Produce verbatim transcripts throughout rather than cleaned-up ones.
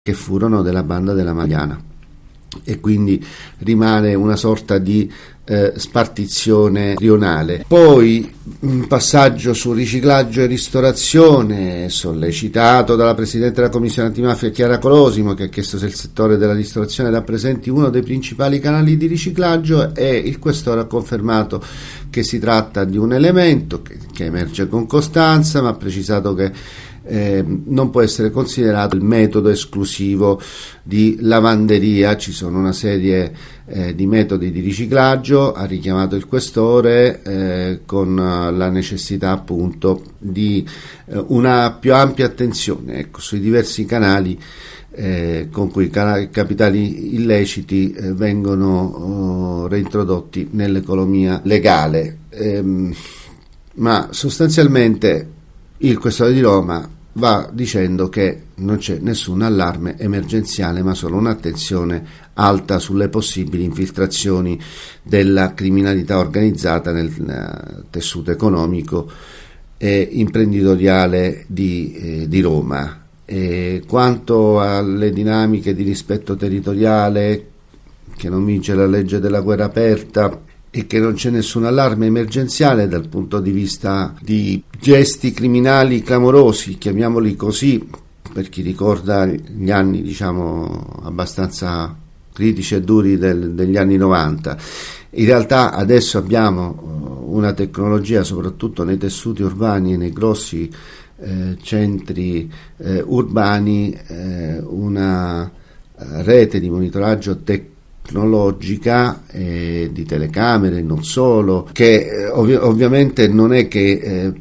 che furono della banda della Magliana, e quindi rimane una sorta di eh, spartizione rionale. Poi un passaggio su riciclaggio e ristorazione, sollecitato dalla Presidente della Commissione Antimafia Chiara Colosimo, che ha chiesto se il settore della ristorazione rappresenti uno dei principali canali di riciclaggio, e il Questore ha confermato che si tratta di un elemento che, che emerge con costanza, ma ha precisato che Eh, non può essere considerato il metodo esclusivo di lavanderia. Ci sono una serie eh, di metodi di riciclaggio, ha richiamato il Questore, eh, con la necessità appunto di eh, una più ampia attenzione, ecco, sui diversi canali eh, con cui i capitali illeciti eh, vengono oh, reintrodotti nell'economia legale. Ehm, ma sostanzialmente il Questore di Roma va dicendo che non c'è nessun allarme emergenziale, ma solo un'attenzione alta sulle possibili infiltrazioni della criminalità organizzata nel tessuto economico e imprenditoriale di, eh, di Roma. E quanto alle dinamiche di rispetto territoriale, che non vince la legge della guerra aperta e che non c'è nessun allarme emergenziale dal punto di vista di gesti criminali clamorosi, chiamiamoli così, per chi ricorda gli anni diciamo abbastanza critici e duri del, degli anni novanta. In realtà adesso abbiamo una tecnologia, soprattutto nei tessuti urbani e nei grossi eh, centri eh, urbani, eh, una rete di monitoraggio tecnologico tecnologica, eh, di telecamere, non solo, che eh, ovvi- ovviamente non è che eh,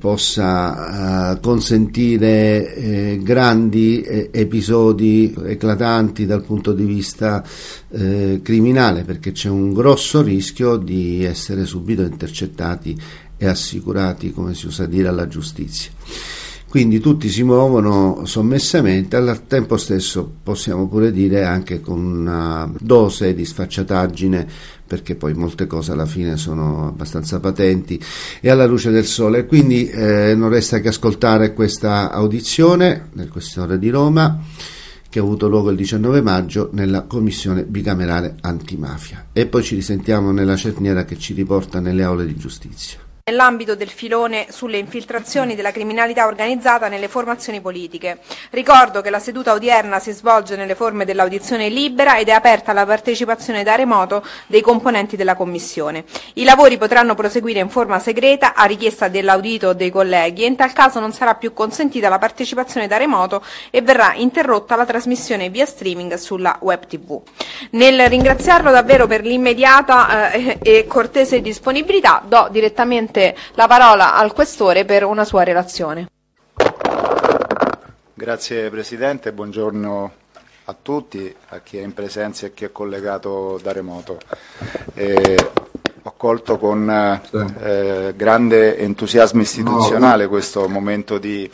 possa eh, consentire eh, grandi eh, episodi eclatanti dal punto di vista eh, criminale, perché c'è un grosso rischio di essere subito intercettati e assicurati, come si usa dire, alla giustizia. Quindi tutti si muovono sommessamente, al tempo stesso possiamo pure dire anche con una dose di sfacciataggine, perché poi molte cose alla fine sono abbastanza patenti e alla luce del sole. Quindi eh, non resta che ascoltare questa audizione del Questore di Roma, che ha avuto luogo il diciannove maggio nella Commissione bicamerale antimafia, e poi ci risentiamo nella cerniera che ci riporta nelle aule di giustizia. Nell'ambito del filone sulle infiltrazioni della criminalità organizzata nelle formazioni politiche. Ricordo che la seduta odierna si svolge nelle forme dell'audizione libera ed è aperta alla partecipazione da remoto dei componenti della Commissione. I lavori potranno proseguire in forma segreta a richiesta dell'audito o dei colleghi, e in tal caso non sarà più consentita la partecipazione da remoto e verrà interrotta la trasmissione via streaming sulla web tivù. Nel ringraziarlo davvero per l'immediata eh, e cortese disponibilità, do direttamente la parola al Questore per una sua relazione. Grazie Presidente, buongiorno a tutti, a chi è in presenza e a chi è collegato da remoto. Eh, ho colto con eh, grande entusiasmo istituzionale questo momento di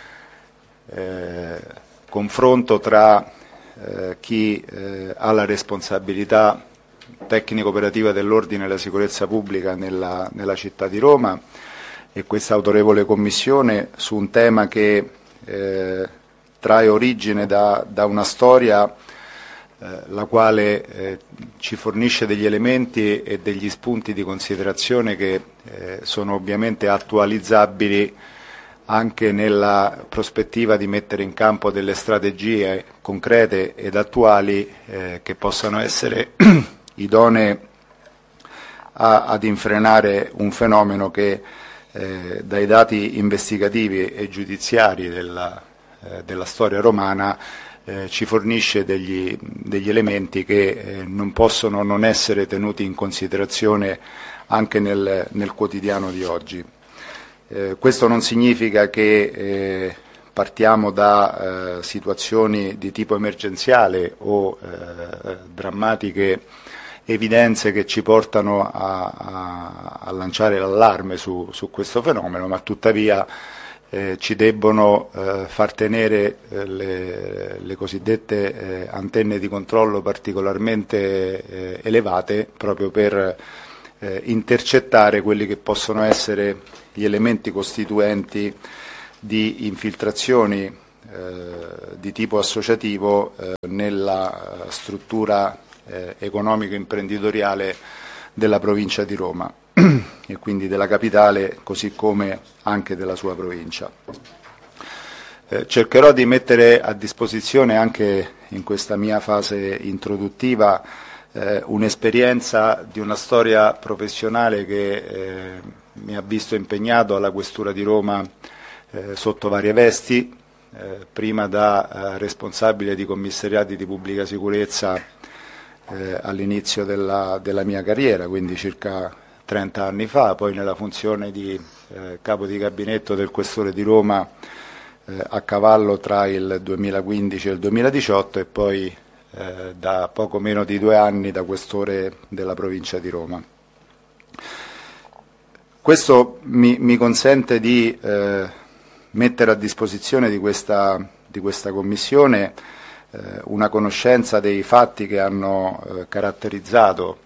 eh, confronto tra eh, chi eh, ha la responsabilità tecnico-operativa dell'ordine e della sicurezza pubblica nella, nella città di Roma e questa autorevole commissione su un tema che eh, trae origine da, da una storia eh, la quale eh, ci fornisce degli elementi e degli spunti di considerazione che eh, sono ovviamente attualizzabili anche nella prospettiva di mettere in campo delle strategie concrete ed attuali eh, che possano essere idonee a, ad infrenare un fenomeno che eh, dai dati investigativi e giudiziari della, eh, della storia romana eh, ci fornisce degli, degli elementi che eh, non possono non essere tenuti in considerazione anche nel, nel quotidiano di oggi. Eh, questo non significa che eh, partiamo da eh, situazioni di tipo emergenziale o eh, drammatiche evidenze che ci portano a, a, a lanciare l'allarme su, su questo fenomeno, ma tuttavia eh, ci debbono eh, far tenere eh, le, le cosiddette eh, antenne di controllo particolarmente eh, elevate, proprio per eh, intercettare quelli che possono essere gli elementi costituenti di infiltrazioni eh, di tipo associativo eh, nella struttura eh, economico-imprenditoriale della provincia di Roma e quindi della capitale, così come anche della sua provincia. Eh, cercherò di mettere a disposizione anche in questa mia fase introduttiva eh, un'esperienza di una storia professionale che eh, mi ha visto impegnato alla Questura di Roma eh, sotto varie vesti, eh, prima da eh, responsabile di commissariati di pubblica sicurezza eh, all'inizio della, della mia carriera, quindi circa trenta anni fa, poi nella funzione di eh, capo di gabinetto del Questore di Roma eh, a cavallo tra il duemilaquindici e il duemiladiciotto e poi eh, da poco meno di due anni da Questore della provincia di Roma. Questo mi, mi consente di eh, mettere a disposizione di questa, di questa Commissione eh, una conoscenza dei fatti che hanno eh, caratterizzato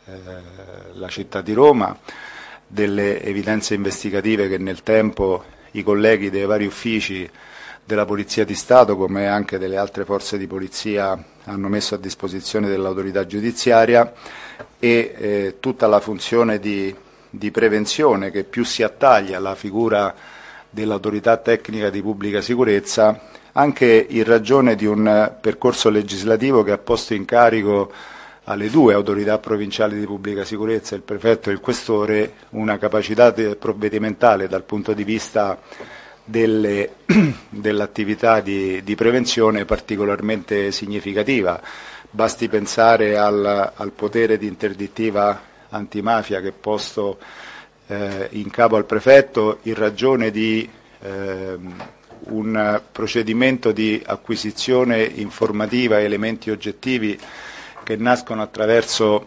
la città di Roma, delle evidenze investigative che nel tempo i colleghi dei vari uffici della Polizia di Stato, come anche delle altre forze di polizia, hanno messo a disposizione dell'autorità giudiziaria e eh, tutta la funzione di, di prevenzione che più si attaglia alla figura dell'autorità tecnica di pubblica sicurezza, anche in ragione di un percorso legislativo che ha posto in carico alle due autorità provinciali di pubblica sicurezza, il prefetto e il questore, una capacità provvedimentale dal punto di vista delle, dell'attività di, di prevenzione particolarmente significativa. Basti pensare al, al potere di interdittiva antimafia che è posto eh, in capo al prefetto in ragione di eh, un procedimento di acquisizione informativa e elementi oggettivi che nascono attraverso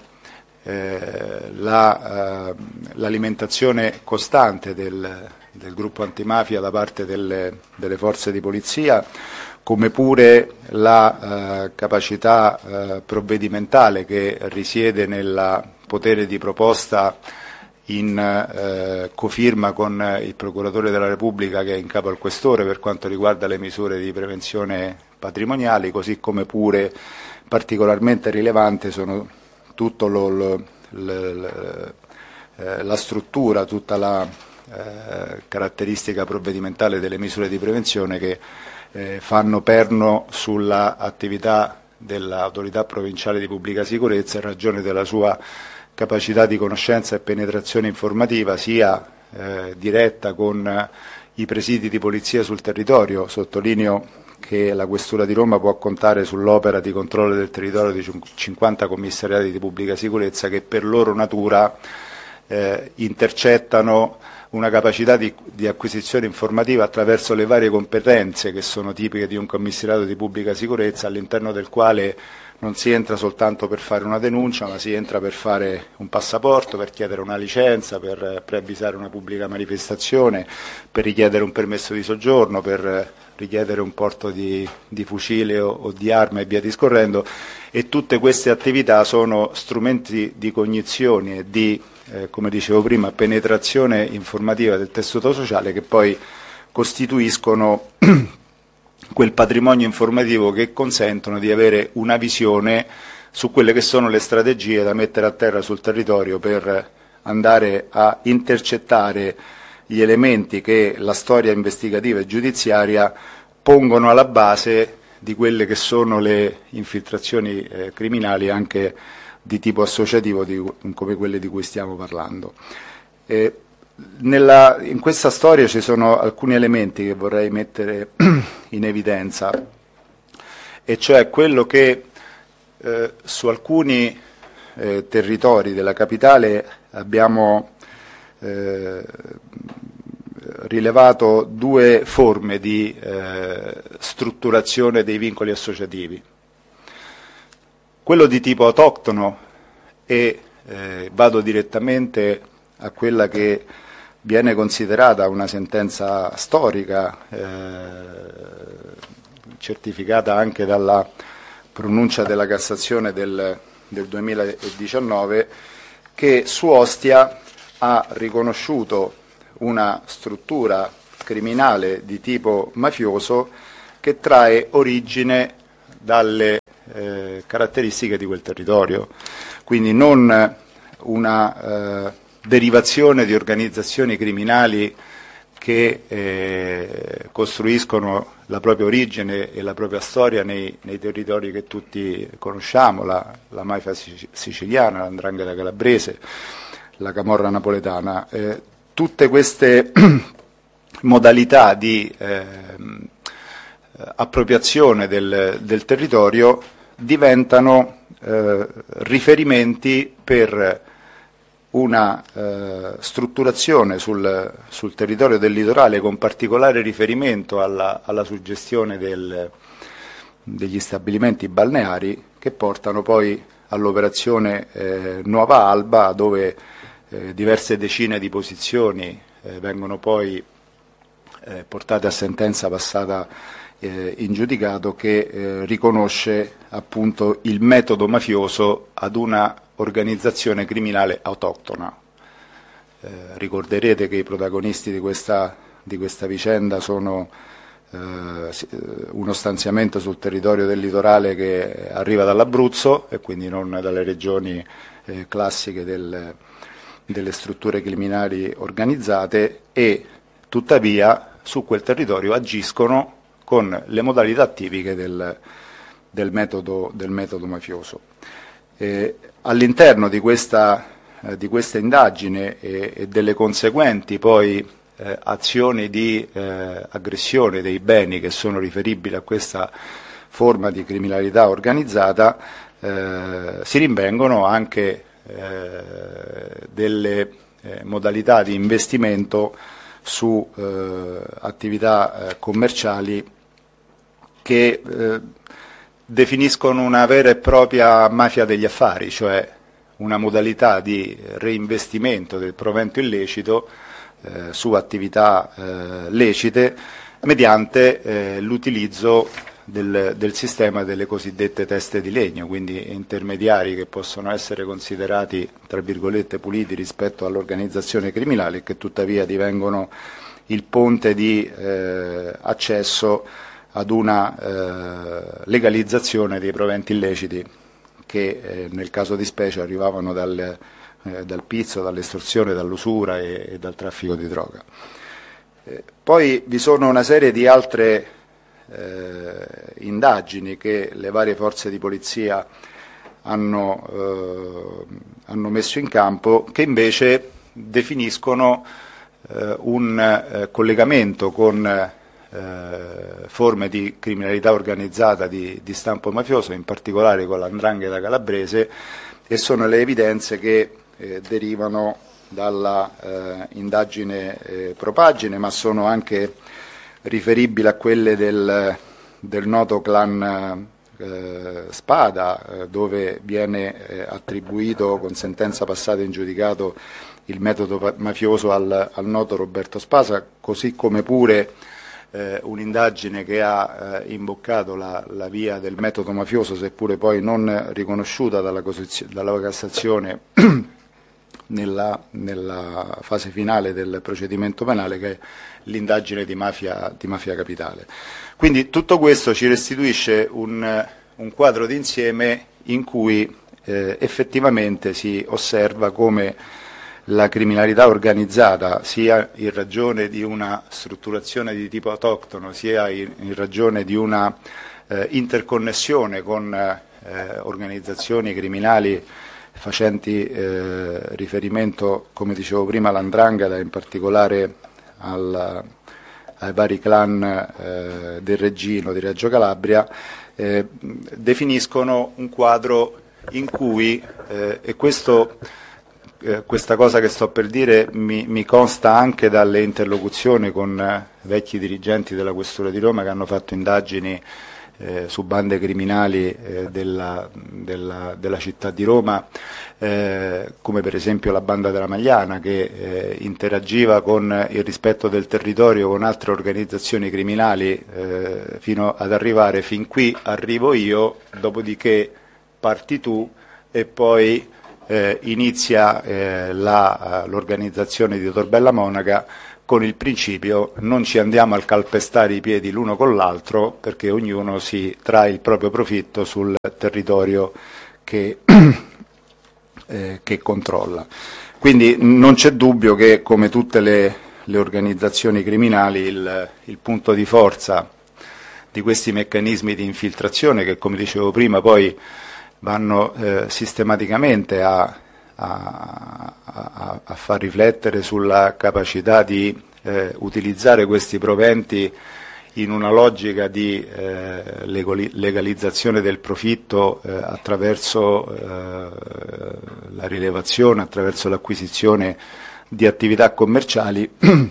eh, la, eh, l'alimentazione costante del, del gruppo antimafia da parte delle, delle forze di polizia, come pure la eh, capacità eh, provvedimentale che risiede nel potere di proposta in eh, cofirma con il procuratore della Repubblica che è in capo al questore per quanto riguarda le misure di prevenzione patrimoniali, così come pure particolarmente rilevante sono tutto lo, lo, lo, lo, eh, la struttura, tutta la eh, caratteristica provvedimentale delle misure di prevenzione che eh, fanno perno sull'attività dell'autorità provinciale di pubblica sicurezza in ragione della sua capacità di conoscenza e penetrazione informativa sia eh, diretta con i presidi di polizia sul territorio. Sottolineo che la Questura di Roma può contare sull'opera di controllo del territorio di cinquanta commissariati di pubblica sicurezza che per loro natura eh, intercettano una capacità di, di acquisizione informativa attraverso le varie competenze che sono tipiche di un commissariato di pubblica sicurezza, all'interno del quale non si entra soltanto per fare una denuncia, ma si entra per fare un passaporto, per chiedere una licenza, per preavvisare una pubblica manifestazione, per richiedere un permesso di soggiorno, per richiedere un porto di, di fucile o, o di arma e via discorrendo, e tutte queste attività sono strumenti di cognizione e di, eh, come dicevo prima, penetrazione informativa del tessuto sociale che poi costituiscono quel patrimonio informativo che consentono di avere una visione su quelle che sono le strategie da mettere a terra sul territorio per andare a intercettare gli elementi che la storia investigativa e giudiziaria pongono alla base di quelle che sono le infiltrazioni eh, criminali anche di tipo associativo di, come quelle di cui stiamo parlando. Eh, nella, in questa storia ci sono alcuni elementi che vorrei mettere in evidenza, e cioè quello che eh, su alcuni eh, territori della capitale abbiamo eh, rilevato due forme di eh, strutturazione dei vincoli associativi. Quello di tipo autoctono, e eh, vado direttamente a quella che viene considerata una sentenza storica, eh, certificata anche dalla pronuncia della Cassazione del, del duemiladiciannove, che su Ostia ha riconosciuto una struttura criminale di tipo mafioso che trae origine dalle eh, caratteristiche di quel territorio, quindi non una eh, derivazione di organizzazioni criminali che eh, costruiscono la propria origine e la propria storia nei, nei territori che tutti conosciamo, la, la mafia siciliana, l'andrangheta calabrese, la camorra napoletana. Eh, tutte queste modalità di eh, appropriazione del, del territorio diventano eh, riferimenti per una eh, strutturazione sul, sul territorio del litorale, con particolare riferimento alla, alla suggestione del, degli stabilimenti balneari, che portano poi all'operazione eh, Nuova Alba, dove eh, diverse decine di posizioni eh, vengono poi eh, portate a sentenza passata eh, in giudicato, che eh, riconosce appunto il metodo mafioso ad una organizzazione criminale autoctona. Eh, ricorderete che i protagonisti di questa, di questa vicenda sono eh, uno stanziamento sul territorio del litorale che arriva dall'Abruzzo e quindi non dalle regioni eh, classiche del, delle strutture criminali organizzate, e tuttavia su quel territorio agiscono con le modalità tipiche del, del, metodo, del metodo mafioso. Eh, all'interno di questa, eh, di questa indagine e, e delle conseguenti poi eh, azioni di eh, aggressione dei beni che sono riferibili a questa forma di criminalità organizzata, eh, si rinvengono anche eh, delle eh, modalità di investimento su eh, attività eh, commerciali che eh, definiscono una vera e propria mafia degli affari, cioè una modalità di reinvestimento del provento illecito eh, su attività eh, lecite mediante eh, l'utilizzo del, del sistema delle cosiddette teste di legno, quindi intermediari che possono essere considerati tra virgolette puliti rispetto all'organizzazione criminale e che tuttavia divengono il ponte di eh, accesso ad una eh, legalizzazione dei proventi illeciti che eh, nel caso di specie arrivavano dal, eh, dal pizzo, dall'estorsione, dall'usura e, e dal traffico di droga. Eh, poi vi sono una serie di altre eh, indagini che le varie forze di polizia hanno, eh, hanno messo in campo, che invece definiscono eh, un eh, collegamento con Eh, forme di criminalità organizzata di, di stampo mafioso, in particolare con l'andrangheta calabrese, e sono le evidenze che eh, derivano dalla eh, indagine eh, Propagine, ma sono anche riferibili a quelle del, del noto clan eh, Spada, eh, dove viene eh, attribuito con sentenza passata in giudicato il metodo mafioso al, al noto Roberto Spasa, così come pure Eh, un'indagine che ha eh, imboccato la, la via del metodo mafioso, seppure poi non riconosciuta dalla, dalla Cassazione nella, nella fase finale del procedimento penale, che è l'indagine di mafia, di mafia capitale. Quindi tutto questo ci restituisce un, un quadro d'insieme in cui eh, effettivamente si osserva come la criminalità organizzata, sia in ragione di una strutturazione di tipo autoctono, sia in, in ragione di una eh, interconnessione con eh, organizzazioni criminali facenti eh, riferimento, come dicevo prima, all'andrangheta, in particolare al, ai vari clan eh, del Reggino, di Reggio Calabria, eh, definiscono un quadro in cui, eh, e questo Eh, questa cosa che sto per dire mi, mi consta anche dalle interlocuzioni con eh, vecchi dirigenti della Questura di Roma che hanno fatto indagini eh, su bande criminali eh, della, della, della città di Roma, eh, come per esempio la banda della Magliana, che eh, interagiva con il rispetto del territorio con altre organizzazioni criminali eh, fino ad arrivare fin qui arrivo io, dopodiché parti tu e poi Eh, inizia eh, la, l'organizzazione di Tor Bella Monaca con il principio non ci andiamo a calpestare i piedi l'uno con l'altro, perché ognuno si trae il proprio profitto sul territorio che, eh, che controlla. Quindi non c'è dubbio che, come tutte le, le organizzazioni criminali, il, il punto di forza di questi meccanismi di infiltrazione, che come dicevo prima poi vanno eh, sistematicamente a, a, a, a far riflettere sulla capacità di eh, utilizzare questi proventi in una logica di eh, legalizzazione del profitto eh, attraverso eh, la rilevazione, attraverso l'acquisizione di attività commerciali,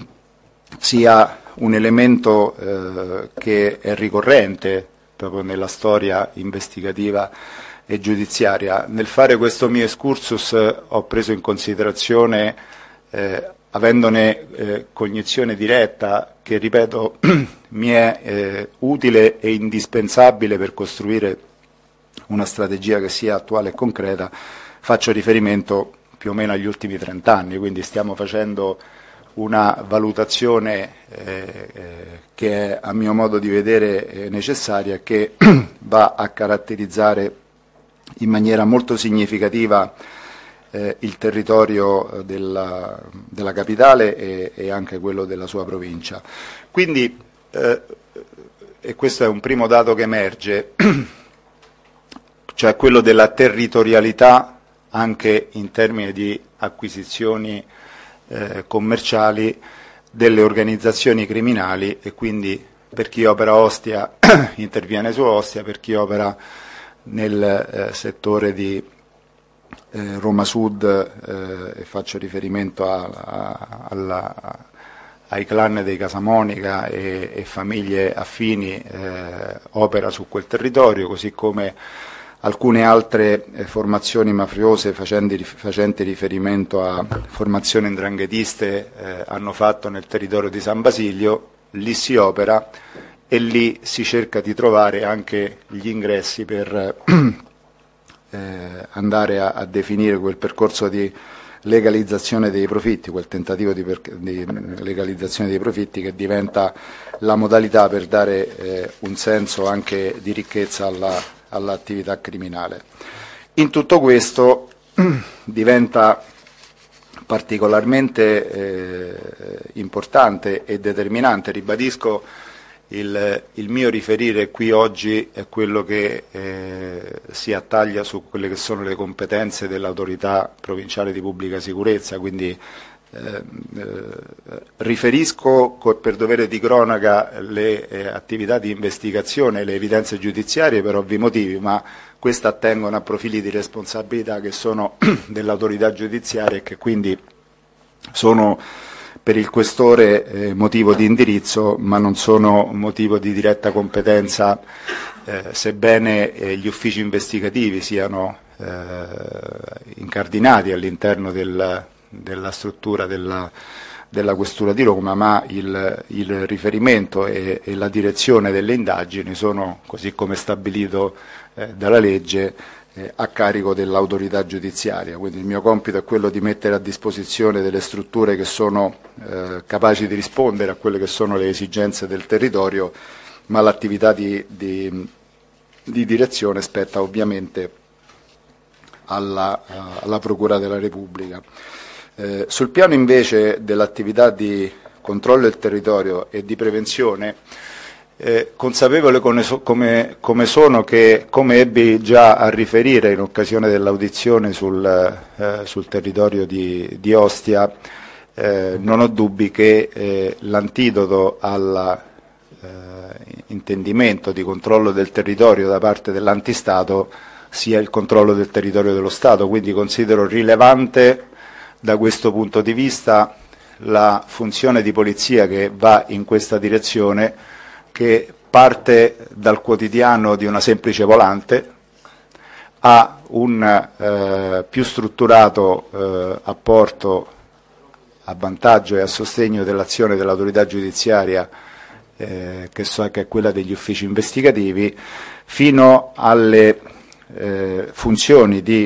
sia un elemento eh, che è ricorrente proprio nella storia investigativa e giudiziaria. Nel fare questo mio excursus eh, ho preso in considerazione, eh, avendone eh, cognizione diretta, che ripeto mi è eh, utile e indispensabile per costruire una strategia che sia attuale e concreta, faccio riferimento più o meno agli ultimi trent'anni, quindi stiamo facendo una valutazione eh, eh, che è, a mio modo di vedere, eh, necessaria, che va a caratterizzare in maniera molto significativa eh, il territorio della, della capitale e, e anche quello della sua provincia. Quindi, eh, e questo è un primo dato che emerge, cioè quello della territorialità anche in termini di acquisizioni eh, commerciali delle organizzazioni criminali, e quindi per chi opera a Ostia interviene su Ostia, per chi opera nel eh, settore di eh, Roma Sud, eh, e faccio riferimento a, a, alla, ai clan dei Casamonica e, e famiglie affini, eh, opera su quel territorio, così come alcune altre eh, formazioni mafiose facenti, facenti riferimento a formazioni ndranghetiste eh, hanno fatto nel territorio di San Basilio. Lì si opera e lì si cerca di trovare anche gli ingressi per eh, andare a, a definire quel percorso di legalizzazione dei profitti, quel tentativo di, per, di legalizzazione dei profitti che diventa la modalità per dare eh, un senso anche di ricchezza alla, all'attività criminale. In tutto questo diventa particolarmente eh, importante e determinante, ribadisco, il, il mio riferire qui oggi è quello che eh, si attaglia su quelle che sono le competenze dell'autorità provinciale di pubblica sicurezza, quindi eh, eh, riferisco per dovere di cronaca le eh, attività di investigazione e le evidenze giudiziarie per ovvi motivi, ma queste attengono a profili di responsabilità che sono dell'autorità giudiziaria e che quindi sono per il questore eh, motivo di indirizzo, ma non sono motivo di diretta competenza, eh, sebbene eh, gli uffici investigativi siano eh, incardinati all'interno del, della struttura della, della Questura di Roma, ma il, il riferimento e, e la direzione delle indagini sono, così come stabilito eh, dalla legge, Eh, a carico dell'autorità giudiziaria. Quindi il mio compito è quello di mettere a disposizione delle strutture che sono eh, capaci di rispondere a quelle che sono le esigenze del territorio, ma l'attività di, di, di direzione spetta ovviamente alla, alla Procura della Repubblica. Eh, sul piano invece dell'attività di controllo del territorio e di prevenzione, Eh, consapevole come, come, come sono che, come ebbi già a riferire in occasione dell'audizione sul, eh, sul territorio di, di Ostia, eh, non ho dubbi che eh, l'antidoto all'intendimento eh, di controllo del territorio da parte dell'antistato sia il controllo del territorio dello Stato, quindi considero rilevante da questo punto di vista la funzione di polizia che va in questa direzione, che parte dal quotidiano di una semplice volante a un eh, più strutturato eh, apporto a vantaggio e a sostegno dell'azione dell'autorità giudiziaria, eh, che so che è quella degli uffici investigativi, fino alle eh, funzioni di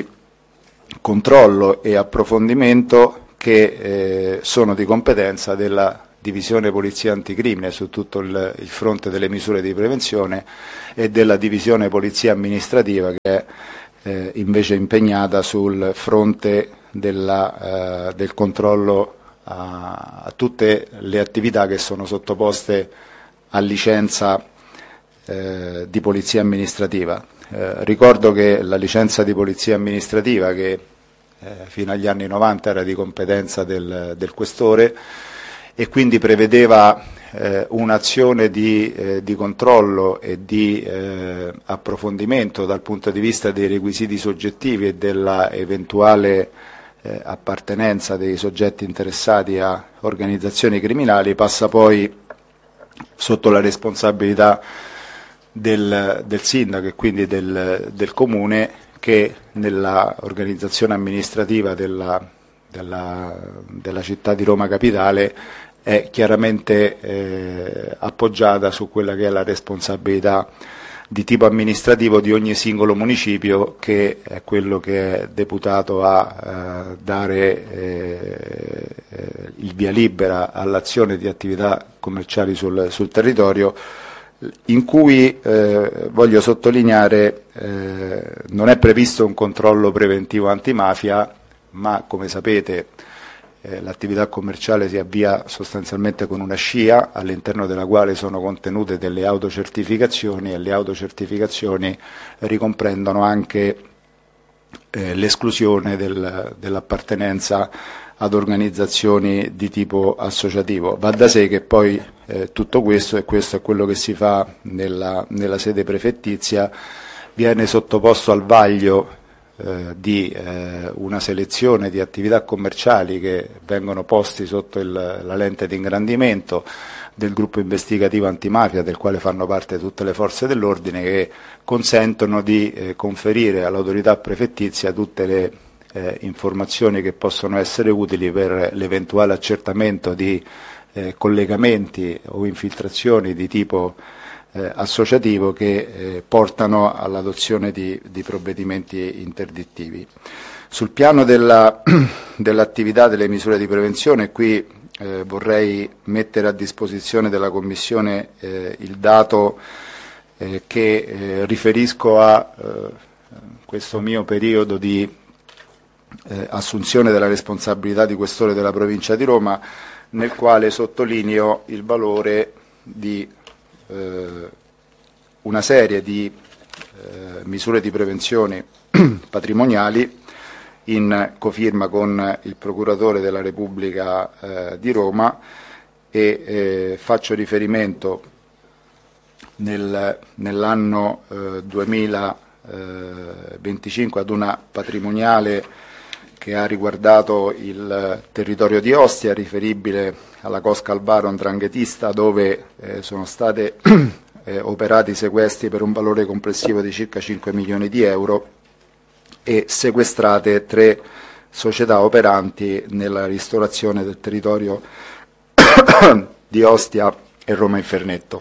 controllo e approfondimento che eh, sono di competenza della divisione polizia anticrimine su tutto il, il fronte delle misure di prevenzione e della divisione polizia amministrativa che è eh, invece impegnata sul fronte della, eh, del controllo a, a tutte le attività che sono sottoposte a licenza eh, di polizia amministrativa. Eh, ricordo che la licenza di polizia amministrativa, che eh, fino agli anni novanta era di competenza del, del questore e quindi prevedeva eh, un'azione di, eh, di controllo e di eh, approfondimento dal punto di vista dei requisiti soggettivi e della eventuale eh, appartenenza dei soggetti interessati a organizzazioni criminali, passa poi sotto la responsabilità Del, del sindaco e quindi del, del comune, che nella organizzazione amministrativa della, della, della città di Roma Capitale è chiaramente eh, appoggiata su quella che è la responsabilità di tipo amministrativo di ogni singolo municipio, che è quello che è deputato a eh, dare eh, il via libera all'azione di attività commerciali sul, sul territorio, in cui eh, voglio sottolineare eh, non è previsto un controllo preventivo antimafia, ma come sapete eh, l'attività commerciale si avvia sostanzialmente con una scia all'interno della quale sono contenute delle autocertificazioni, e le autocertificazioni ricomprendono anche eh, l'esclusione del, dell'appartenenza ad organizzazioni di tipo associativo. Va da sé che poi eh, tutto questo, e questo è quello che si fa nella, nella sede prefettizia, viene sottoposto al vaglio eh, di eh, una selezione di attività commerciali che vengono posti sotto il, la lente di ingrandimento del gruppo investigativo antimafia, del quale fanno parte tutte le forze dell'ordine, che consentono di eh, conferire all'autorità prefettizia tutte le Eh, informazioni che possono essere utili per l'eventuale accertamento di eh, collegamenti o infiltrazioni di tipo eh, associativo che eh, portano all'adozione di, di provvedimenti interdittivi. Sul piano della, dell'attività delle misure di prevenzione, qui eh, vorrei mettere a disposizione della Commissione eh, il dato eh, che eh, riferisco a eh, questo mio periodo di Eh, assunzione della responsabilità di questore della provincia di Roma, nel quale sottolineo il valore di eh, una serie di eh, misure di prevenzione patrimoniali in cofirma con il procuratore della Repubblica eh, di Roma, e eh, faccio riferimento nel, nell'anno eh, duemilaventicinque ad una patrimoniale che ha riguardato il territorio di Ostia, riferibile alla Cosca Albaro Ndranghetista, dove eh, sono state eh, operati sequestri per un valore complessivo di circa cinque milioni di euro e sequestrate tre società operanti nella ristorazione del territorio di Ostia e Roma Infernetto.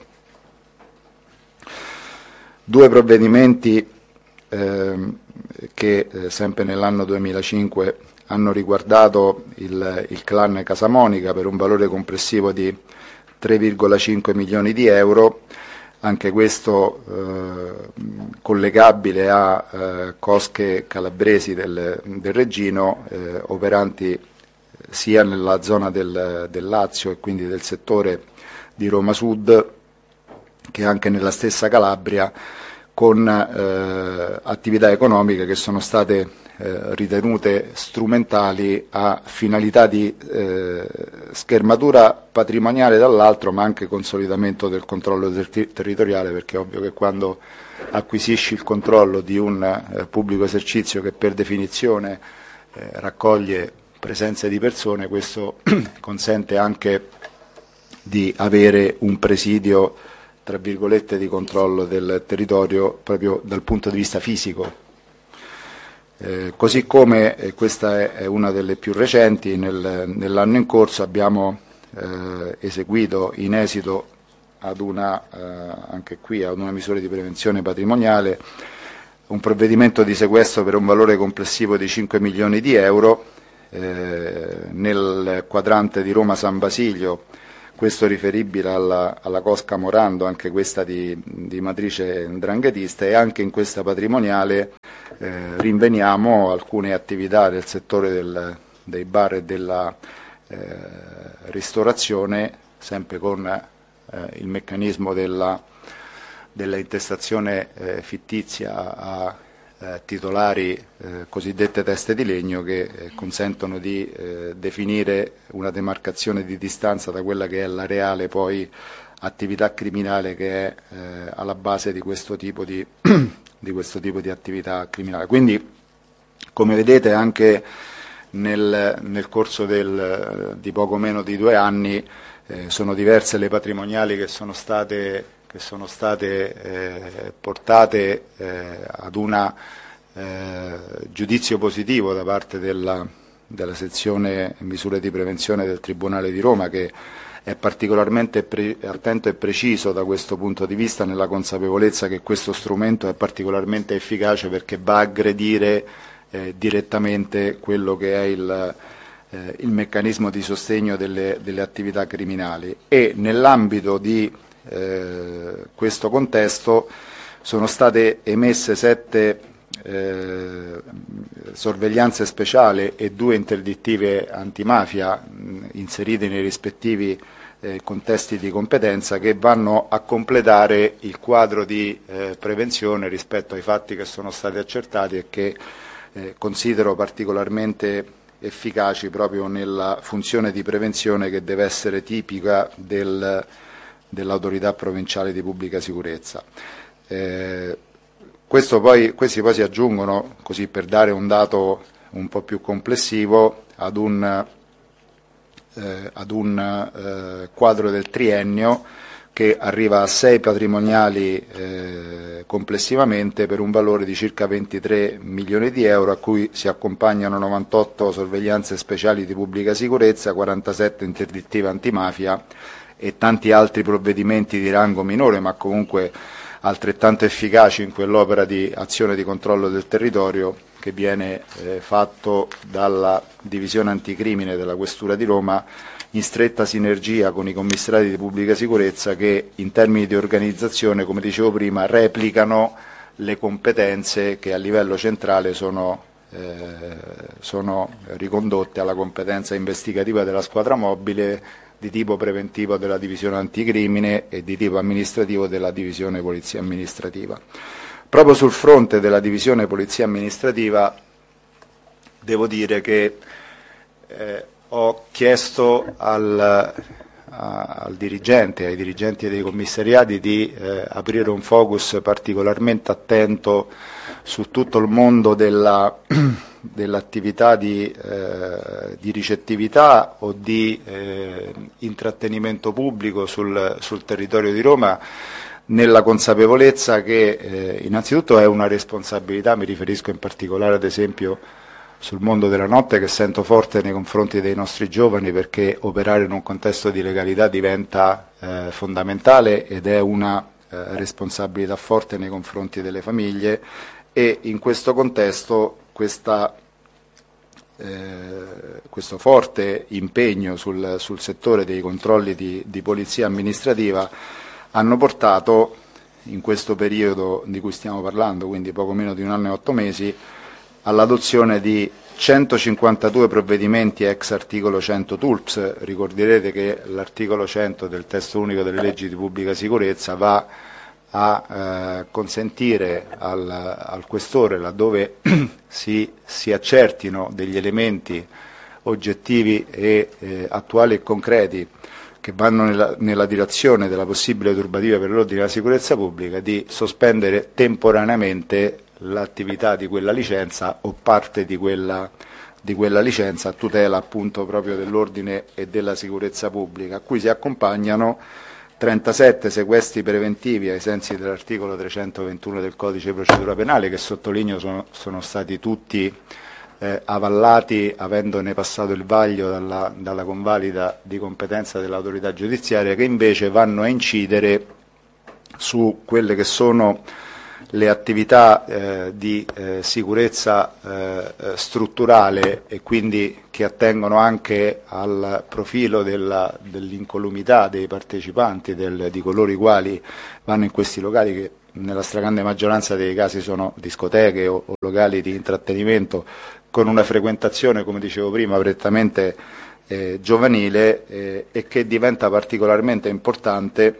Due provvedimenti eh, che eh, sempre nell'anno duemilacinque hanno riguardato il, il clan Casamonica per un valore complessivo di tre virgola cinque milioni di euro, anche questo eh, collegabile a eh, cosche calabresi del, del Reggino, eh, operanti sia nella zona del, del Lazio e quindi del settore di Roma Sud che anche nella stessa Calabria, con eh, attività economiche che sono state eh, ritenute strumentali a finalità di eh, schermatura patrimoniale dall'altro, ma anche consolidamento del controllo ter- territoriale, perché è ovvio che quando acquisisci il controllo di un eh, pubblico esercizio che per definizione eh, raccoglie presenze di persone, questo consente anche di avere un presidio tra virgolette di controllo del territorio proprio dal punto di vista fisico. Eh, così come, e questa è, è una delle più recenti, nel, nell'anno in corso abbiamo eh, eseguito in esito ad una, eh, anche qui ad una misura di prevenzione patrimoniale, un provvedimento di sequestro per un valore complessivo di cinque milioni di euro eh, nel quadrante di Roma San Basilio, questo riferibile alla, alla Cosca Morando, anche questa di, di matrice 'ndranghetista, e anche in questa patrimoniale eh, rinveniamo alcune attività del settore del, dei bar e della eh, ristorazione, sempre con eh, il meccanismo della, della intestazione eh, fittizia a eh, titolari eh, cosiddette teste di legno, che eh, consentono di eh, definire una demarcazione di distanza da quella che è la reale poi attività criminale che è eh, alla base di questo tipo di, di questo tipo di attività criminale. Quindi, come vedete, anche nel, nel corso del, di poco meno di due anni eh, sono diverse le patrimoniali che sono state che sono state eh, portate eh, ad un eh, giudizio positivo da parte della, della sezione misure di prevenzione del Tribunale di Roma, che è particolarmente pre- attento e preciso da questo punto di vista, nella consapevolezza che questo strumento è particolarmente efficace perché va a aggredire eh, direttamente quello che è il, eh, il meccanismo di sostegno delle, delle attività criminali. E nell'ambito di Eh, questo contesto sono state emesse sette eh, sorveglianze speciali e due interdittive antimafia mh, inserite nei rispettivi eh, contesti di competenza, che vanno a completare il quadro di eh, prevenzione rispetto ai fatti che sono stati accertati e che eh, considero particolarmente efficaci proprio nella funzione di prevenzione che deve essere tipica del dell'autorità provinciale di pubblica sicurezza. Eh, questo poi, questi poi si aggiungono, così per dare un dato un po' più complessivo, ad un, eh, ad un eh, quadro del triennio che arriva a sei patrimoniali eh, complessivamente, per un valore di circa ventitré milioni di euro, a cui si accompagnano novantotto sorveglianze speciali di pubblica sicurezza, quarantasette interdittive antimafia e tanti altri provvedimenti di rango minore, ma comunque altrettanto efficaci in quell'opera di azione di controllo del territorio che viene eh, fatto dalla divisione anticrimine della Questura di Roma, in stretta sinergia con i commissariati di pubblica sicurezza, che in termini di organizzazione, come dicevo prima, replicano le competenze che a livello centrale sono, eh, sono ricondotte alla competenza investigativa della squadra mobile, di tipo preventivo della divisione anticrimine e di tipo amministrativo della divisione polizia amministrativa. Proprio sul fronte della divisione polizia amministrativa devo dire che eh, ho chiesto al, a, al dirigente, ai dirigenti dei commissariati di eh, aprire un focus particolarmente attento su tutto il mondo della dell'attività di, eh, di ricettività o di eh, intrattenimento pubblico sul, sul territorio di Roma, nella consapevolezza che eh, innanzitutto è una responsabilità, mi riferisco in particolare ad esempio sul mondo della notte, che sento forte nei confronti dei nostri giovani, perché operare in un contesto di legalità diventa eh, fondamentale ed è una eh, responsabilità forte nei confronti delle famiglie, e in questo contesto Questa, eh, questo forte impegno sul, sul settore dei controlli di, di polizia amministrativa hanno portato, in questo periodo di cui stiamo parlando, quindi poco meno di un anno e otto mesi, all'adozione di centocinquantadue provvedimenti ex articolo cento T U L P S. Ricorderete che l'articolo cento del testo unico delle leggi di pubblica sicurezza va a eh, consentire al, al questore, laddove si, si accertino degli elementi oggettivi e eh, attuali e concreti che vanno nella, nella direzione della possibile turbativa per l'ordine e la sicurezza pubblica, di sospendere temporaneamente l'attività di quella licenza o parte di quella, di quella licenza, a tutela appunto proprio dell'ordine e della sicurezza pubblica, a cui si accompagnano trentasette sequestri preventivi ai sensi dell'articolo trecentoventuno del Codice di procedura penale, che sottolineo sono, sono stati tutti eh, avallati, avendone passato il vaglio dalla, dalla convalida di competenza dell'autorità giudiziaria, che invece vanno a incidere su quelle che sono le attività eh, di eh, sicurezza eh, strutturale e quindi che attengono anche al profilo della, dell'incolumità dei partecipanti, del, di coloro i quali vanno in questi locali, che nella stragrande maggioranza dei casi sono discoteche o, o locali di intrattenimento, con una frequentazione, come dicevo prima, prettamente eh, giovanile eh, e che diventa particolarmente importante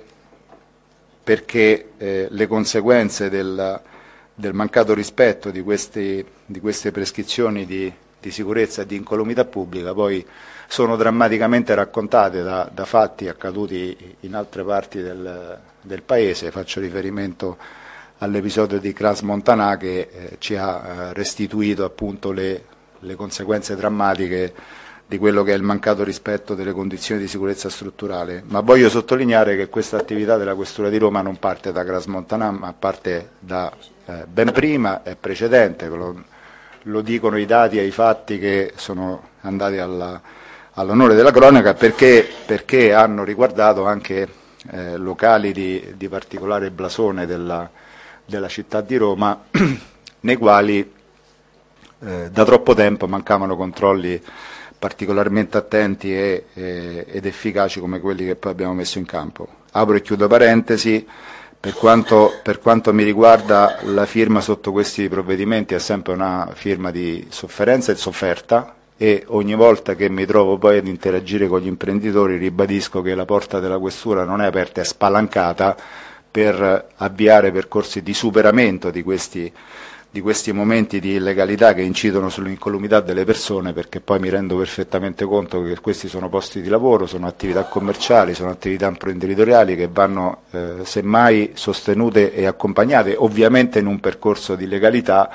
perché eh, le conseguenze del, del mancato rispetto di, questi, di queste prescrizioni di, di sicurezza e di incolumità pubblica poi sono drammaticamente raccontate da, da fatti accaduti in altre parti del, del Paese. Faccio riferimento all'episodio di Cras Montanà che eh, ci ha eh, restituito appunto le, le conseguenze drammatiche di quello che è il mancato rispetto delle condizioni di sicurezza strutturale. Ma voglio sottolineare che questa attività della Questura di Roma non parte da Cras Montanà, ma parte da eh, ben prima, è precedente, lo, lo dicono i dati e i fatti che sono andati alla, all'onore della cronaca, perché, perché hanno riguardato anche eh, locali di, di particolare blasone della, della città di Roma, nei quali eh, da troppo tempo mancavano controlli particolarmente attenti e, e, ed efficaci come quelli che poi abbiamo messo in campo. Apro e chiudo parentesi, per quanto, per quanto mi riguarda la firma sotto questi provvedimenti è sempre una firma di sofferenza e sofferta, e ogni volta che mi trovo poi ad interagire con gli imprenditori ribadisco che la porta della Questura non è aperta, è spalancata per avviare percorsi di superamento di questi di questi momenti di illegalità che incidono sull'incolumità delle persone, perché poi mi rendo perfettamente conto che questi sono posti di lavoro, sono attività commerciali, sono attività imprenditoriali che vanno eh, semmai sostenute e accompagnate ovviamente in un percorso di legalità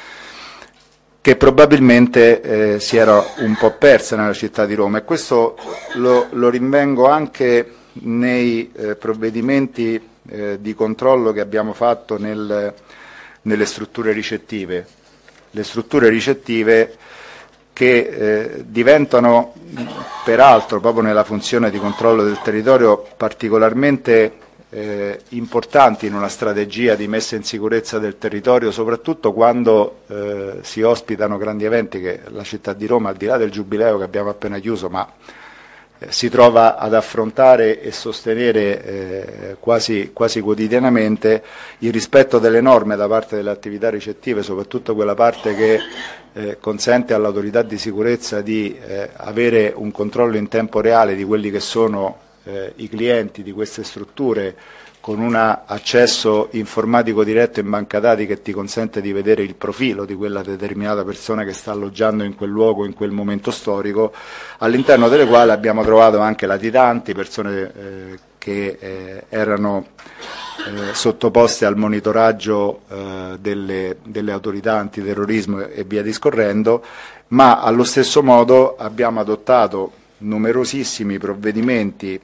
che probabilmente eh, si era un po' persa nella città di Roma, e questo lo, lo rinvengo anche nei eh, provvedimenti eh, di controllo che abbiamo fatto nel nelle strutture ricettive, le strutture ricettive che eh, diventano peraltro proprio nella funzione di controllo del territorio particolarmente eh, importanti in una strategia di messa in sicurezza del territorio, soprattutto quando eh, si ospitano grandi eventi che la città di Roma, al di là del Giubileo che abbiamo appena chiuso, ma si trova ad affrontare e sostenere eh, quasi, quasi quotidianamente. Il rispetto delle norme da parte delle attività ricettive, soprattutto quella parte che eh, consente all'autorità di sicurezza di eh, avere un controllo in tempo reale di quelli che sono eh, i clienti di queste strutture, con un accesso informatico diretto in banca dati che ti consente di vedere il profilo di quella determinata persona che sta alloggiando in quel luogo, in quel momento storico, all'interno delle quali abbiamo trovato anche latitanti, persone eh, che eh, erano eh, sottoposte al monitoraggio eh, delle, delle autorità antiterrorismo e via discorrendo, ma allo stesso modo abbiamo adottato numerosissimi provvedimenti.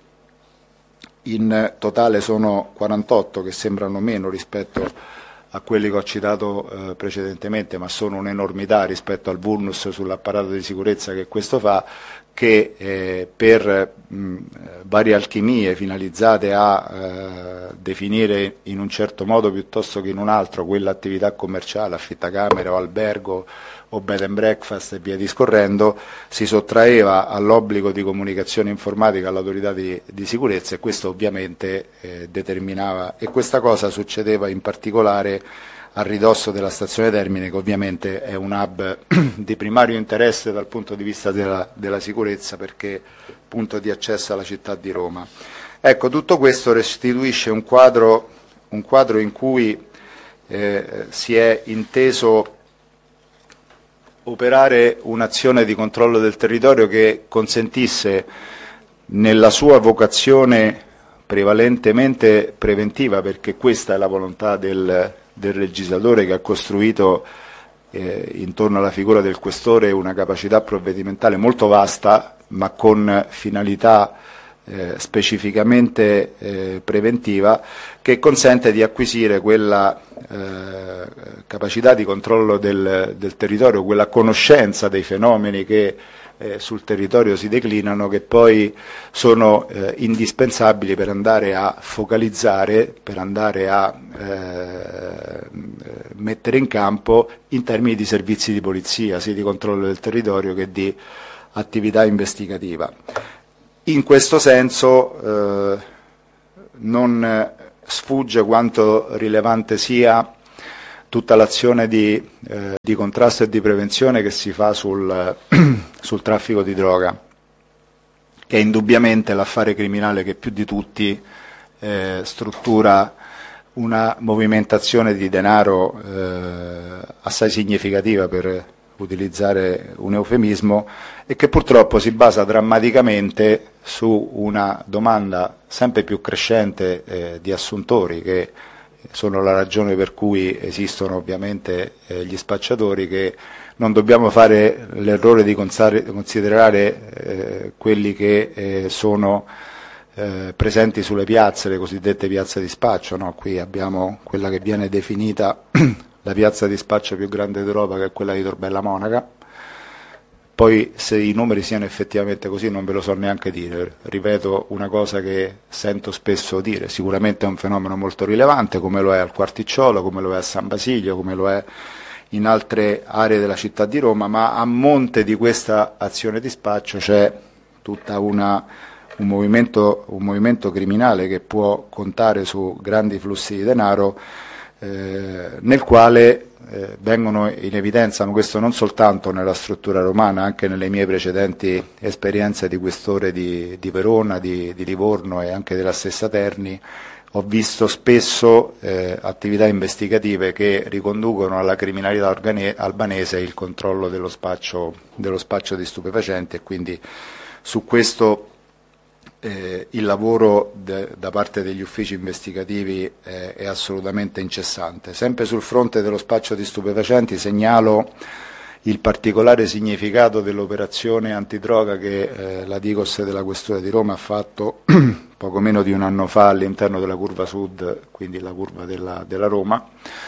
In totale sono quarantotto, che sembrano meno rispetto a quelli che ho citato eh, precedentemente, ma sono un'enormità rispetto al vulnus sull'apparato di sicurezza che questo fa, che eh, per mh, varie alchimie finalizzate a eh, definire in un certo modo piuttosto che in un altro quell'attività commerciale, affittacamere o albergo o bed and breakfast e via discorrendo, si sottraeva all'obbligo di comunicazione informatica all'autorità di, di sicurezza, e questo ovviamente eh, determinava, e questa cosa succedeva in particolare a ridosso della stazione Termine, che ovviamente è un hub di primario interesse dal punto di vista della, della sicurezza, perché punto di accesso alla città di Roma. Ecco, tutto questo restituisce un quadro, un quadro in cui eh, si è inteso operare un'azione di controllo del territorio che consentisse, nella sua vocazione prevalentemente preventiva, perché questa è la volontà del, del legislatore che ha costruito eh, intorno alla figura del questore una capacità provvedimentale molto vasta, ma con finalità eh, specificamente eh, preventiva, che consente di acquisire quella eh, capacità di controllo del, del territorio, quella conoscenza dei fenomeni che eh, sul territorio si declinano, che poi sono eh, indispensabili per andare a focalizzare, per andare a eh, mettere in campo in termini di servizi di polizia, sia di controllo del territorio che di attività investigativa. In questo senso eh, non sfugge quanto rilevante sia tutta l'azione di, eh, di contrasto e di prevenzione che si fa sul, sul traffico di droga, che è indubbiamente l'affare criminale che più di tutti eh, struttura una movimentazione di denaro eh, assai significativa, per utilizzare un eufemismo, e che purtroppo si basa drammaticamente su una domanda sempre più crescente eh, di assuntori, che sono la ragione per cui esistono ovviamente eh, gli spacciatori, che non dobbiamo fare l'errore di considerare eh, quelli che eh, sono eh, presenti sulle piazze, le cosiddette piazze di spaccio, no? Qui abbiamo quella che viene definita la piazza di spaccio più grande d'Europa, che è quella di Tor Bella Monaca. Poi se i numeri siano effettivamente così non ve lo so neanche dire, ripeto una cosa che sento spesso dire: sicuramente è un fenomeno molto rilevante, come lo è al Quarticciolo, come lo è a San Basilio, come lo è in altre aree della città di Roma, ma a monte di questa azione di spaccio c'è tutta una, un, movimento, un movimento criminale che può contare su grandi flussi di denaro, eh, nel quale Eh, vengono in evidenza, ma questo non soltanto nella struttura romana, anche nelle mie precedenti esperienze di questore di, di Verona, di, di Livorno e anche della stessa Terni, ho visto spesso eh, attività investigative che riconducono alla criminalità organe- albanese il controllo dello spaccio, dello spaccio di stupefacenti, e quindi su questo Eh, il lavoro de, da parte degli uffici investigativi eh, è assolutamente incessante. Sempre sul fronte dello spaccio di stupefacenti segnalo il particolare significato dell'operazione antidroga che eh, la Digos della Questura di Roma ha fatto poco meno di un anno fa all'interno della curva sud, quindi la curva della, della Roma,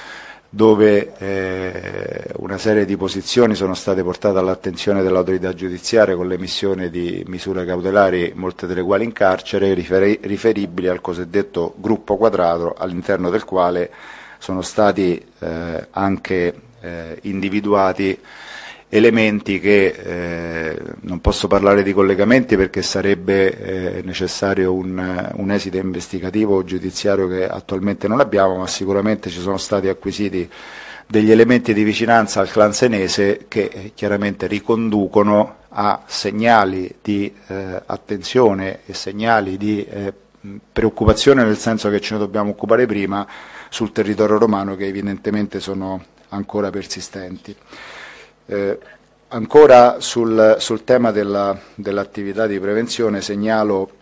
dove eh, una serie di posizioni sono state portate all'attenzione dell'autorità giudiziaria con l'emissione di misure cautelari, molte delle quali in carcere, riferi- riferibili al cosiddetto gruppo quadrato, all'interno del quale sono stati eh, anche eh, individuati elementi che eh, non posso parlare di collegamenti perché sarebbe eh, necessario un, un esito investigativo o giudiziario che attualmente non abbiamo, ma sicuramente ci sono stati acquisiti degli elementi di vicinanza al clan senese che eh, chiaramente riconducono a segnali di eh, attenzione e segnali di eh, preoccupazione, nel senso che ce ne dobbiamo occupare prima, sul territorio romano, che evidentemente sono ancora persistenti. Eh, ancora sul, sul tema della, dell'attività di prevenzione segnalo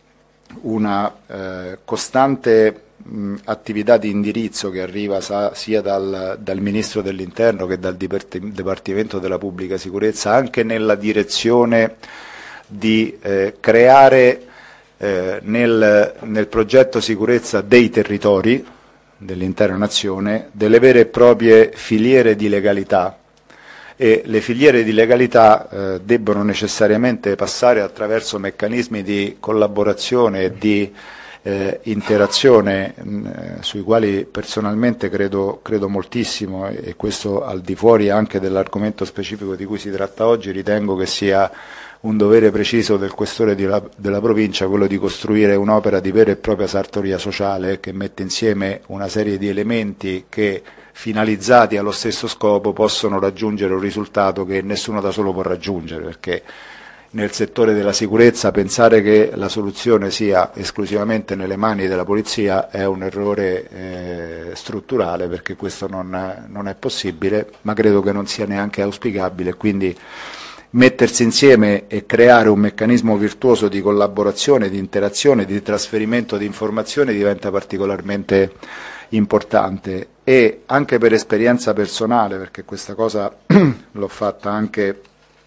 una eh, costante mh, attività di indirizzo che arriva sa, sia dal, dal Ministro dell'Interno che dal Dipartimento della Pubblica Sicurezza, anche nella direzione di eh, creare eh, nel, nel progetto sicurezza dei territori dell'intera nazione delle vere e proprie filiere di legalità, e le filiere di legalità eh, debbono necessariamente passare attraverso meccanismi di collaborazione e di eh, interazione mh, sui quali personalmente credo, credo moltissimo, e, e questo al di fuori anche dell'argomento specifico di cui si tratta oggi. Ritengo che sia un dovere preciso del questore di la, della provincia quello di costruire un'opera di vera e propria sartoria sociale che mette insieme una serie di elementi che, finalizzati allo stesso scopo, possono raggiungere un risultato che nessuno da solo può raggiungere, perché nel settore della sicurezza pensare che la soluzione sia esclusivamente nelle mani della polizia è un errore eh, strutturale, perché questo non, non è possibile, ma credo che non sia neanche auspicabile. Quindi mettersi insieme e creare un meccanismo virtuoso di collaborazione, di interazione, di trasferimento di informazioni diventa particolarmente importante. E anche per esperienza personale, perché questa cosa l'ho fatta anche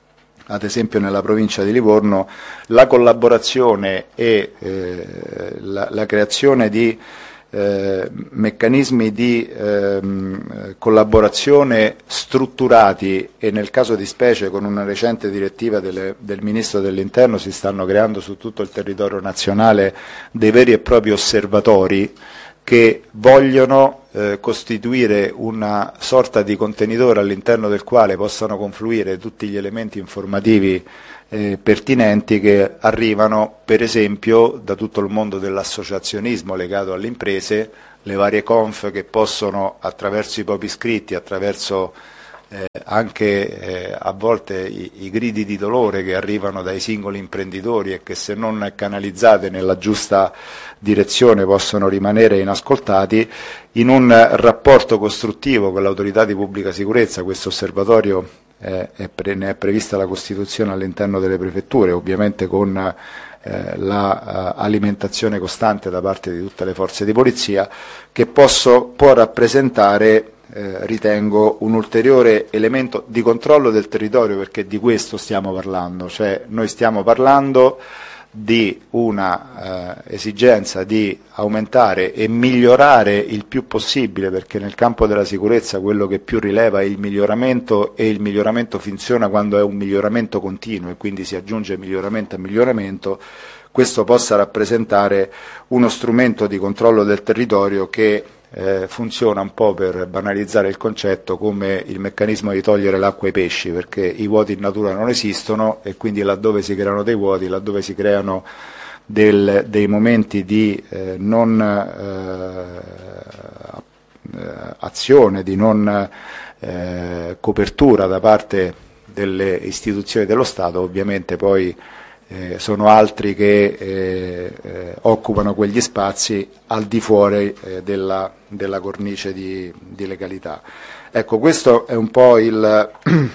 ad esempio nella provincia di Livorno, la collaborazione e eh, la, la creazione di eh, meccanismi di eh, collaborazione strutturati, e nel caso di specie con una recente direttiva delle, del Ministro dell'Interno si stanno creando su tutto il territorio nazionale dei veri e propri osservatori che vogliono eh, costituire una sorta di contenitore all'interno del quale possano confluire tutti gli elementi informativi eh, pertinenti che arrivano per esempio da tutto il mondo dell'associazionismo legato alle imprese, le varie conf che possono attraverso i propri iscritti, attraverso eh, anche eh, a volte i, i gridi di dolore che arrivano dai singoli imprenditori e che se non canalizzate nella giusta direzione possono rimanere inascoltati, in un rapporto costruttivo con l'autorità di pubblica sicurezza. Questo osservatorio eh, è pre, ne è prevista la costituzione all'interno delle prefetture, ovviamente con eh, l'alimentazione la, uh, costante da parte di tutte le forze di polizia, che posso, può rappresentare Eh, ritengo un ulteriore elemento di controllo del territorio, perché di questo stiamo parlando, cioè noi stiamo parlando di una eh, esigenza di aumentare e migliorare il più possibile, perché nel campo della sicurezza quello che più rileva è il miglioramento, e il miglioramento funziona quando è un miglioramento continuo e quindi si aggiunge miglioramento a miglioramento. Questo possa rappresentare uno strumento di controllo del territorio che Eh, funziona un po', per banalizzare il concetto, come il meccanismo di togliere l'acqua ai pesci, perché i vuoti in natura non esistono e quindi laddove si creano dei vuoti, laddove si creano del, dei momenti di eh, non eh, azione, di non eh, copertura da parte delle istituzioni dello Stato, ovviamente poi Eh, sono altri che eh, eh, occupano quegli spazi al di fuori eh, della, della cornice di, di legalità. Ecco, questo è un po' il,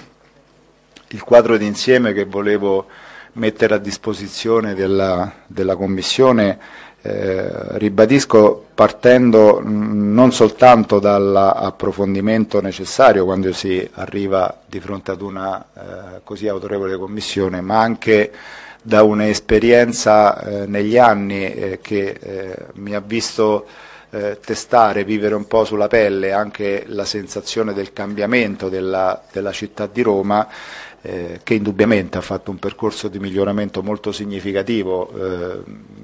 il quadro d'insieme che volevo mettere a disposizione della, della Commissione, eh, ribadisco, partendo mh, non soltanto dall'approfondimento necessario quando si arriva di fronte ad una eh, così autorevole Commissione, ma anche da un'esperienza eh, negli anni eh, che eh, mi ha visto eh, testare, vivere un po' sulla pelle anche la sensazione del cambiamento della, della città di Roma, eh, che indubbiamente ha fatto un percorso di miglioramento molto significativo. Eh,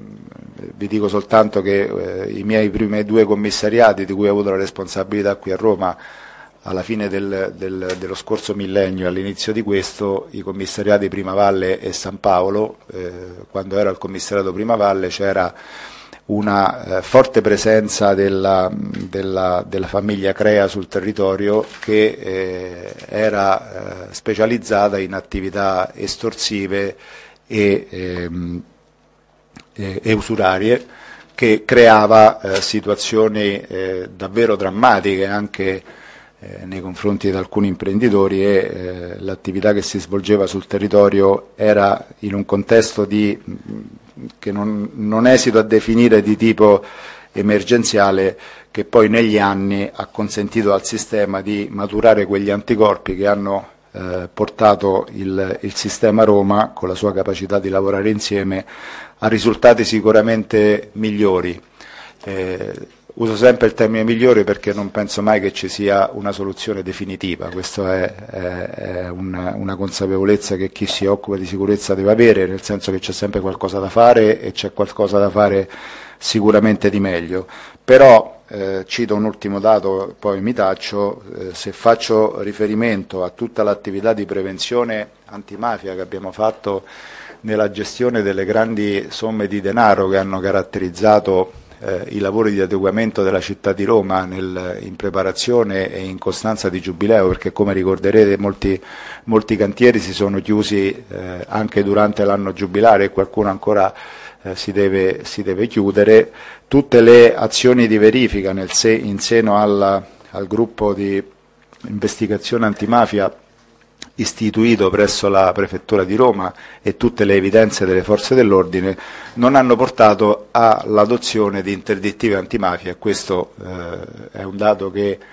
vi dico soltanto che eh, i miei primi due commissariati, di cui ho avuto la responsabilità qui a Roma, alla fine del, del, dello scorso millennio e all'inizio di questo, i commissariati Primavalle e San Paolo, eh, quando ero al commissariato Primavalle c'era una eh, forte presenza della, della, della famiglia Crea sul territorio, che eh, era eh, specializzata in attività estorsive e, ehm, e, e usurarie, che creava eh, situazioni eh, davvero drammatiche anche Eh, nei confronti di alcuni imprenditori, e eh, l'attività che si svolgeva sul territorio era in un contesto di, che non, non esito a definire di tipo emergenziale, che poi negli anni ha consentito al sistema di maturare quegli anticorpi che hanno eh, portato il, il sistema Roma, con la sua capacità di lavorare insieme, a risultati sicuramente migliori. Eh, Uso sempre il termine migliore perché non penso mai che ci sia una soluzione definitiva, questa è, è, è una, una consapevolezza che chi si occupa di sicurezza deve avere, nel senso che c'è sempre qualcosa da fare e c'è qualcosa da fare sicuramente di meglio. Però eh, cito un ultimo dato, poi mi taccio, eh, se faccio riferimento a tutta l'attività di prevenzione antimafia che abbiamo fatto nella gestione delle grandi somme di denaro che hanno caratterizzato Eh, i lavori di adeguamento della città di Roma nel, in preparazione e in costanza di Giubileo, perché come ricorderete molti, molti cantieri si sono chiusi eh, anche durante l'anno giubilare, e qualcuno ancora eh, si, deve, si deve chiudere. Tutte le azioni di verifica nel se, in seno alla, al gruppo di investigazione antimafia istituito presso la Prefettura di Roma, e tutte le evidenze delle forze dell'ordine non hanno portato all'adozione di interdittive antimafia. Questo eh, è un dato che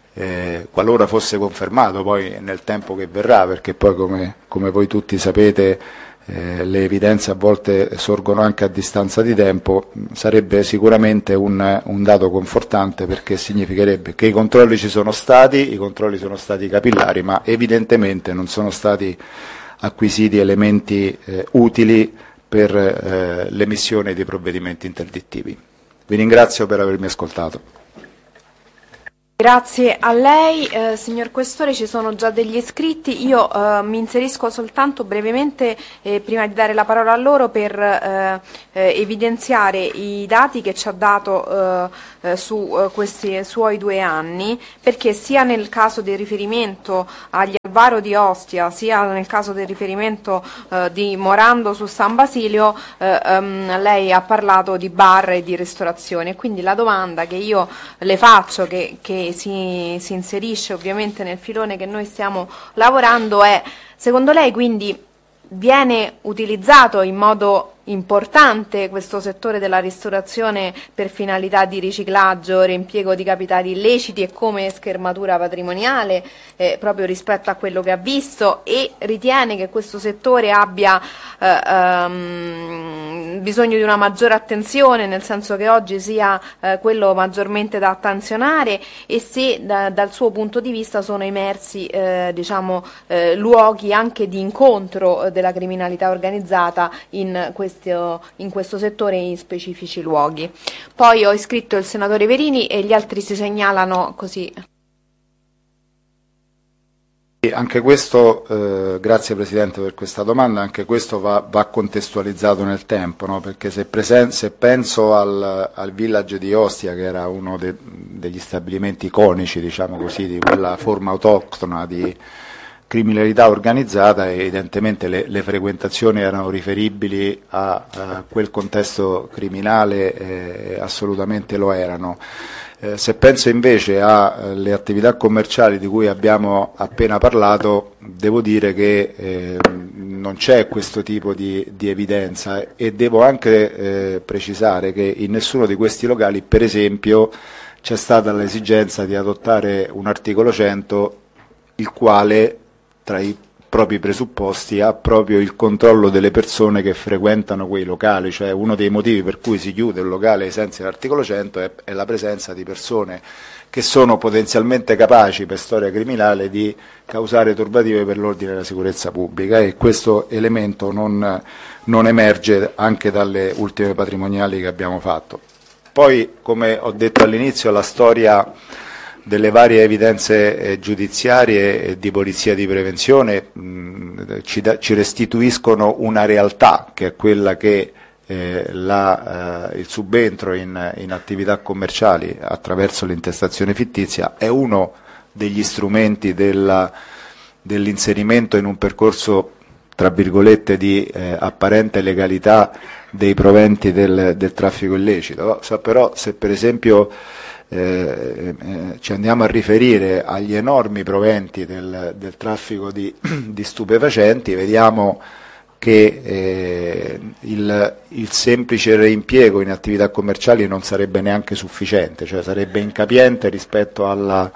eh, qualora fosse confermato poi nel tempo che verrà, perché poi come, come voi tutti sapete eh, le evidenze a volte sorgono anche a distanza di tempo, sarebbe sicuramente un, un dato confortante, perché significherebbe che i controlli ci sono stati, i controlli sono stati capillari, ma evidentemente non sono stati acquisiti elementi eh, utili per eh, l'emissione di provvedimenti interdittivi. Vi ringrazio per avermi ascoltato. Grazie a lei, eh, signor Questore. Ci sono già degli iscritti. Io eh, mi inserisco soltanto brevemente, eh, prima di dare la parola a loro, per eh, eh, evidenziare i dati che ci ha dato eh, eh, su eh, questi suoi due anni, perché sia nel caso del riferimento agli Alvaro di Ostia, sia nel caso del riferimento eh, di Morando su San Basilio, eh, ehm, lei ha parlato di bar e di ristorazione. Quindi la domanda che io le faccio, che, che Si, si inserisce ovviamente nel filone che noi stiamo lavorando, è: secondo lei quindi viene utilizzato in modo importante questo settore della ristorazione per finalità di riciclaggio, reimpiego di capitali illeciti e come schermatura patrimoniale, eh, proprio rispetto a quello che ha visto, e ritiene che questo settore abbia eh, um, bisogno di una maggiore attenzione, nel senso che oggi sia eh, quello maggiormente da attenzionare, e se da, dal suo punto di vista sono emersi eh, diciamo, eh, luoghi anche di incontro eh, della criminalità organizzata in questo in questo settore e in specifici luoghi. Poi ho iscritto il senatore Verini e gli altri si segnalano così. Anche questo, eh, grazie Presidente per questa domanda, anche questo va, va contestualizzato nel tempo, no? Perché se, presen- se penso al, al village di Ostia, che era uno de- degli stabilimenti iconici, diciamo così, di quella forma autoctona di criminalità organizzata, e evidentemente le, le frequentazioni erano riferibili a, a quel contesto criminale, eh, assolutamente lo erano. Eh, se penso invece alle attività commerciali di cui abbiamo appena parlato, devo dire che eh, non c'è questo tipo di, di evidenza, e devo anche eh, precisare che in nessuno di questi locali, per esempio, c'è stata l'esigenza di adottare un articolo cento, il quale tra i propri presupposti ha proprio il controllo delle persone che frequentano quei locali, cioè uno dei motivi per cui si chiude un locale ai sensi dell'articolo cento è, è la presenza di persone che sono potenzialmente capaci per storia criminale di causare turbative per l'ordine e la sicurezza pubblica, e questo elemento non, non emerge anche dalle ultime patrimoniali che abbiamo fatto. Poi, come ho detto all'inizio, la storia delle varie evidenze eh, giudiziarie e di polizia di prevenzione mh, ci, da, ci restituiscono una realtà, che è quella che eh, la, eh, il subentro in, in attività commerciali attraverso l'intestazione fittizia è uno degli strumenti della, dell'inserimento in un percorso, tra virgolette, di eh, apparente legalità dei proventi del, del traffico illecito. So, però se per esempio Eh, eh, ci andiamo a riferire agli enormi proventi del, del traffico di, di stupefacenti, vediamo che eh, il, il semplice reimpiego in attività commerciali non sarebbe neanche sufficiente, cioè sarebbe incapiente rispetto alla,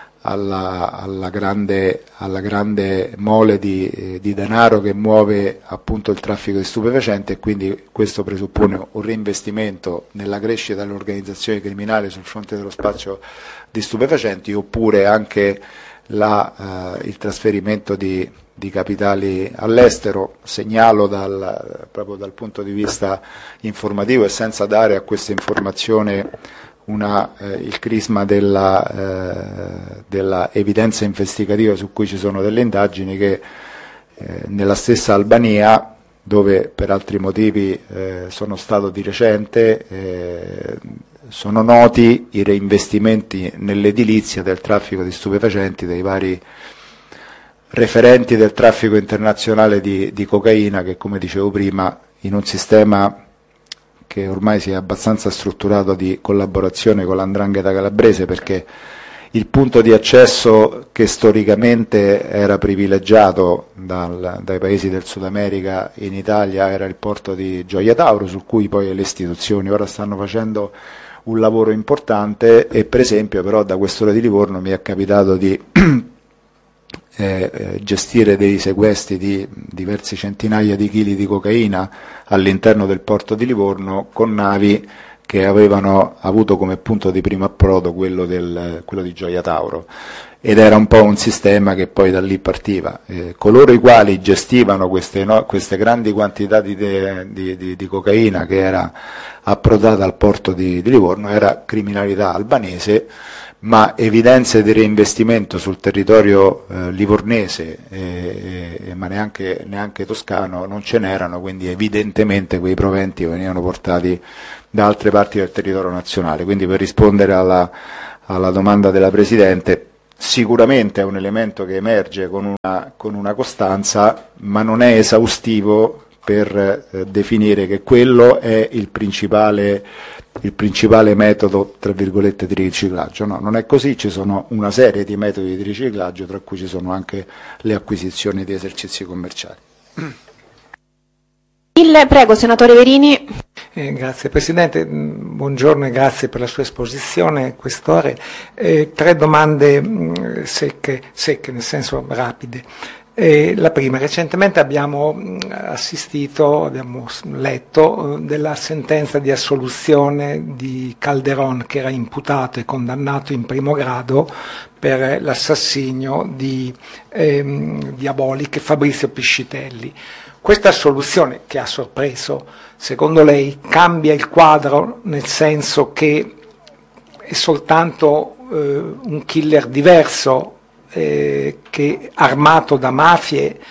alla, alla, grande, alla grande mole di, eh, di denaro che muove appunto il traffico di stupefacenti, e quindi questo presuppone un reinvestimento nella crescita dell'organizzazione criminale sul fronte dello spaccio di stupefacenti, oppure anche la, eh, il trasferimento di, di capitali all'estero. Segnalo dal, proprio dal punto di vista informativo, e senza dare a questa informazione Una, eh, il crisma della, eh, della evidenza investigativa su cui ci sono delle indagini, che eh, nella stessa Albania, dove per altri motivi eh, sono stato di recente, eh, sono noti i reinvestimenti nell'edilizia del traffico di stupefacenti dei vari referenti del traffico internazionale di, di cocaina, che, come dicevo prima, in un sistema che ormai si è abbastanza strutturato di collaborazione con l'Andrangheta calabrese, perché il punto di accesso che storicamente era privilegiato dal, dai paesi del Sud America in Italia era il porto di Gioia Tauro, su cui poi le istituzioni ora stanno facendo un lavoro importante, e per esempio però da Questore di Livorno mi è capitato di eh, gestire dei sequestri di diverse centinaia di chili di cocaina all'interno del porto di Livorno con navi che avevano avuto come punto di primo approdo quello, del, quello di Gioia Tauro, ed era un po' un sistema che poi da lì partiva. Eh, coloro i quali gestivano queste, no, queste grandi quantità di, de, di, di, di cocaina che era approdata al porto di, di Livorno era criminalità albanese, ma evidenze di reinvestimento sul territorio eh, livornese, eh, eh, ma neanche, neanche toscano, non ce n'erano, quindi evidentemente quei proventi venivano portati da altre parti del territorio nazionale. Quindi, per rispondere alla, alla domanda della Presidente, sicuramente è un elemento che emerge con una, con una costanza, ma non è esaustivo per eh, definire che quello è il principale, il principale metodo, tra virgolette, di riciclaggio. No, non è così, ci sono una serie di metodi di riciclaggio, tra cui ci sono anche le acquisizioni di esercizi commerciali. Prego, senatore Verini. Eh, grazie Presidente, buongiorno e grazie per la sua esposizione, Questore. Eh, tre domande mh, secche, secche, nel senso rapide. Eh, la prima, recentemente abbiamo mh, assistito, abbiamo letto eh, della sentenza di assoluzione di Calderon, che era imputato e condannato in primo grado per l'assassinio di ehm, Diabolic Fabrizio Piscitelli. Questa assoluzione, che ha sorpreso, secondo lei cambia il quadro, nel senso che è soltanto eh, un killer diverso eh, che armato da mafie,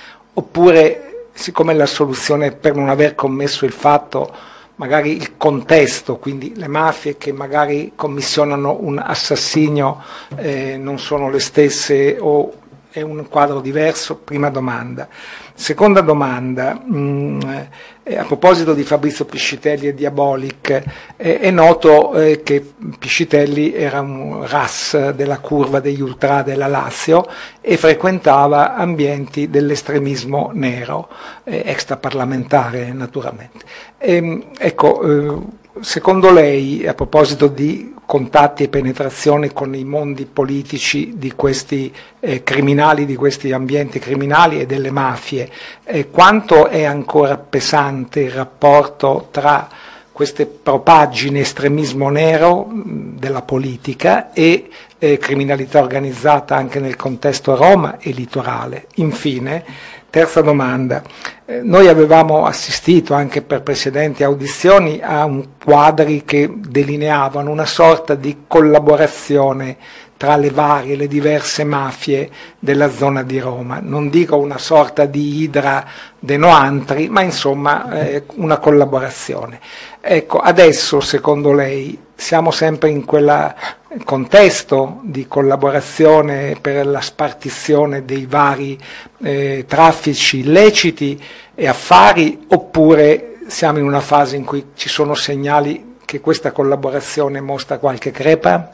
oppure, siccome l'assoluzione è per non aver commesso il fatto, magari il contesto, quindi le mafie che magari commissionano un assassinio eh, non sono le stesse, o è un quadro diverso? Prima domanda. Seconda domanda, mh, eh, a proposito di Fabrizio Piscitelli e Diabolic, eh, è noto eh, che Piscitelli era un R A S della curva degli ultra della Lazio e frequentava ambienti dell'estremismo nero, eh, extraparlamentare naturalmente. E, ecco, eh, secondo lei, a proposito di contatti e penetrazione con i mondi politici di questi eh, criminali, di questi ambienti criminali e delle mafie, eh, quanto è ancora pesante il rapporto tra queste propaggini estremismo nero mh, della politica e eh, criminalità organizzata anche nel contesto Roma e litorale? Infine, terza domanda, eh, noi avevamo assistito anche per precedenti audizioni a un quadri che delineavano una sorta di collaborazione tra le varie, le diverse mafie della zona di Roma. Non dico una sorta di idra de noantri, ma insomma eh, una collaborazione. Ecco, adesso secondo lei siamo sempre in quel contesto di collaborazione per la spartizione dei vari eh, traffici illeciti e affari, oppure siamo in una fase in cui ci sono segnali che questa collaborazione mostra qualche crepa?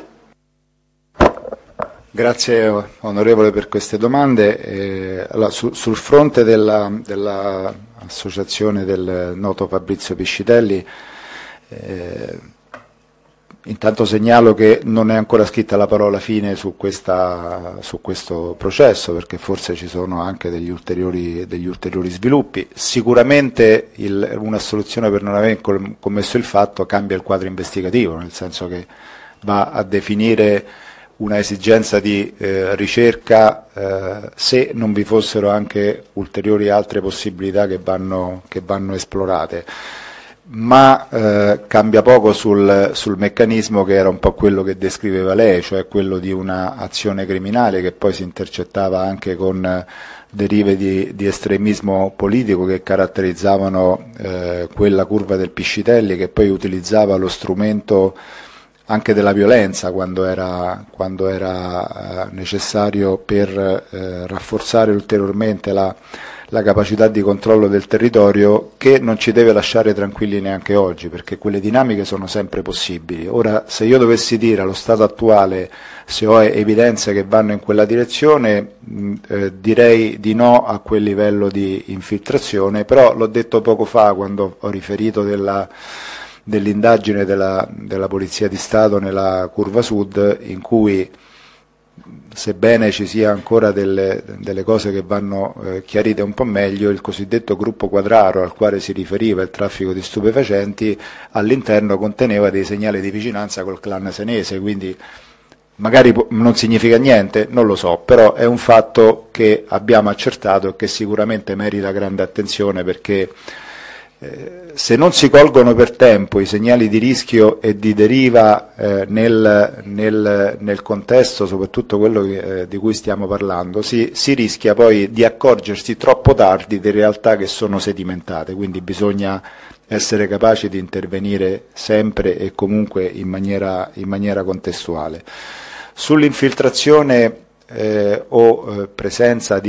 Grazie onorevole per queste domande. Eh, allora, su, sul fronte della, della associazione del noto Fabrizio Piscitelli, eh, intanto segnalo che non è ancora scritta la parola fine su, questa, su questo processo, perché forse ci sono anche degli ulteriori, degli ulteriori sviluppi. Sicuramente il, una soluzione per non aver commesso il fatto cambia il quadro investigativo, nel senso che va a definire una esigenza di eh, ricerca eh, se non vi fossero anche ulteriori altre possibilità che vanno, che vanno esplorate, ma eh, cambia poco sul, sul meccanismo, che era un po' quello che descriveva lei, cioè quello di una azione criminale che poi si intercettava anche con derive di, di estremismo politico che caratterizzavano eh, quella curva del Piscitelli, che poi utilizzava lo strumento anche della violenza quando era, quando era eh, necessario per eh, rafforzare ulteriormente la, la capacità di controllo del territorio, che non ci deve lasciare tranquilli neanche oggi, perché quelle dinamiche sono sempre possibili. Ora, se io dovessi dire allo stato attuale se ho evidenze che vanno in quella direzione, mh, eh, direi di no a quel livello di infiltrazione, però l'ho detto poco fa quando ho riferito della dell'indagine della, della Polizia di Stato nella Curva Sud, in cui, sebbene ci sia ancora delle, delle cose che vanno eh, chiarite un po' meglio, il cosiddetto gruppo Quadraro al quale si riferiva il traffico di stupefacenti all'interno conteneva dei segnali di vicinanza col clan senese, quindi magari non significa niente, non lo so, però è un fatto che abbiamo accertato e che sicuramente merita grande attenzione, perché Eh, se non si colgono per tempo i segnali di rischio e di deriva eh, nel, nel, nel contesto, soprattutto quello che, eh, di cui stiamo parlando, si, si rischia poi di accorgersi troppo tardi di realtà che sono sedimentate, quindi bisogna essere capaci di intervenire sempre e comunque in maniera, in maniera contestuale. Sull'infiltrazione eh, o eh, presenza di